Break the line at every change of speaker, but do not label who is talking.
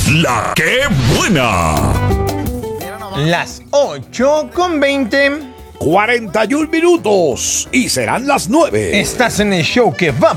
La que buena.
Las 8:20.
41 minutos y serán las 9.
Estás en el show que va